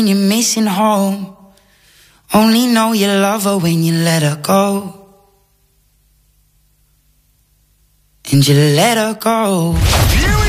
you're missing home. Only know you love her when you let her go. And you let her go.